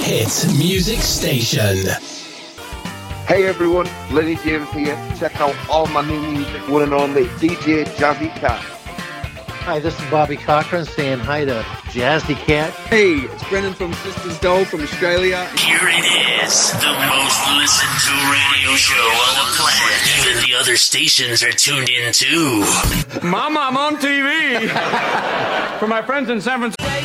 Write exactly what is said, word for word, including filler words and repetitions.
hit music station. Hey everyone, Lenny James here. Check out all my new music, one and only D J Jazzy Cat. Hi, this is Bobby Cochran saying hi to Jazzy Cat. Hey, it's Brennan from Sisters Doll from Australia. Here it is, the most listened to radio show on the planet. Even the other stations are tuned in too. Mama, I'm on T V. For my friends in San Francisco.